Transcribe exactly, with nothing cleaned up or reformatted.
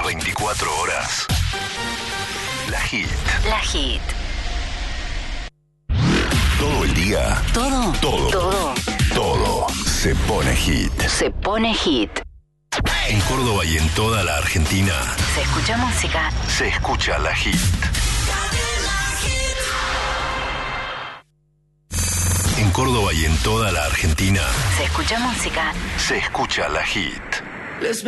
veinticuatro horas. La Hit. La Hit. Todo el día. Todo. Todo. Todo. Todo se pone hit. Se pone hit. En Córdoba y en toda la Argentina. Se escucha música. Se escucha La Hit. En Córdoba y en toda la Argentina. Se escucha música. Se escucha La Hit.